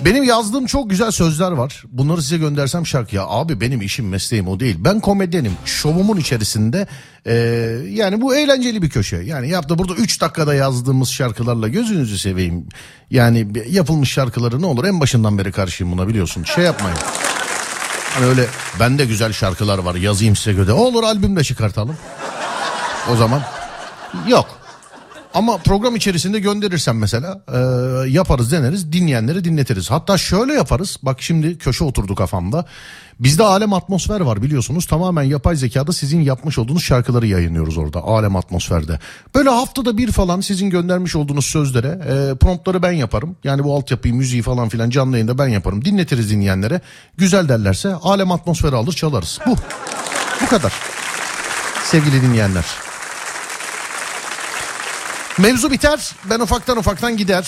Benim yazdığım çok güzel sözler var. Bunları size göndersem şarkı. Ya abi benim işim mesleğim o değil. Ben komedyenim. Şovumun içerisinde yani bu eğlenceli bir köşe. Yani yaptı burada 3 dakikada yazdığımız şarkılarla gözünüzü seveyim. Yani yapılmış şarkıları ne olur en başından beri karşıyım buna biliyorsun. Şey yapmayın. Hani öyle bende güzel şarkılar var yazayım size göre. Olur albümde çıkartalım. O zaman yok. Ama program içerisinde gönderirsem mesela yaparız deneriz dinleyenleri dinletiriz. Hatta şöyle yaparız bak şimdi köşe oturdu kafamda. Bizde Alem Atmosfer var biliyorsunuz tamamen yapay zekada sizin yapmış olduğunuz şarkıları yayınlıyoruz orada Alem Atmosfer'de. Böyle haftada bir falan sizin göndermiş olduğunuz sözlere promptları ben yaparım. Yani bu altyapıyı müziği falan filan canlı yayında ben yaparım dinletiriz dinleyenlere. Güzel derlerse Alem Atmosfer'i alır çalarız bu kadar sevgili dinleyenler. Mevzu biter, ben ufaktan gider.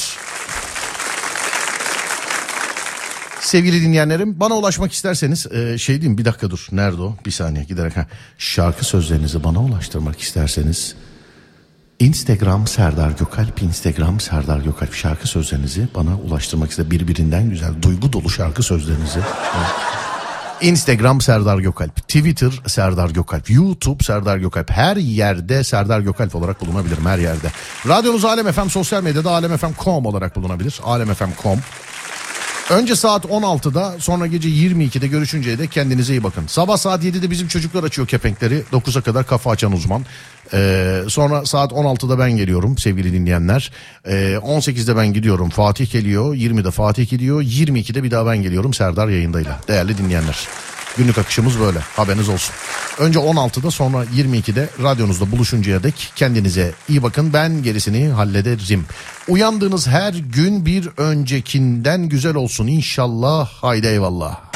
Sevgili dinleyenlerim, bana ulaşmak isterseniz şey diyeyim bir dakika dur. Nerede o? Bir saniye giderek. Şarkı sözlerinizi bana ulaştırmak isterseniz Instagram Serdar Gökalp şarkı sözlerinizi bana ulaştırmak isterseniz birbirinden güzel duygu dolu şarkı sözlerinizi. Instagram Serdar Gökalp, Twitter Serdar Gökalp, YouTube Serdar Gökalp, her yerde Serdar Gökalp olarak bulunabilirim her yerde. Radyonuz Alem FM, sosyal medyada alemfm.com olarak bulunabilir. alemfm.com. Önce saat 16'da sonra gece 22'de görüşünceye dek kendinize iyi bakın. Sabah saat 7'de bizim çocuklar açıyor kepenkleri 9'a kadar kafa açan uzman. Sonra saat 16'da ben geliyorum sevgili dinleyenler. 18'de ben gidiyorum Fatih geliyor 20'de Fatih gidiyor 22'de bir daha ben geliyorum Serdar yayındayla değerli dinleyenler. Günlük akışımız böyle haberiniz olsun. Önce 16'da sonra 22'de radyonuzda buluşuncaya dek kendinize iyi bakın ben gerisini hallederim. Uyandığınız her gün bir öncekinden güzel olsun inşallah haydi eyvallah.